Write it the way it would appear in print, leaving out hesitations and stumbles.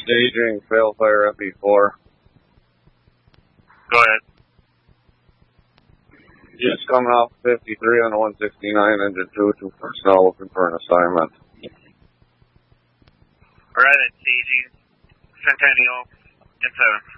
Staging, fail fire FE4. Go ahead. Just coming off 53 on the 169, engine 2 personnel looking for an assignment. Alright, staging, Centennial, and 7.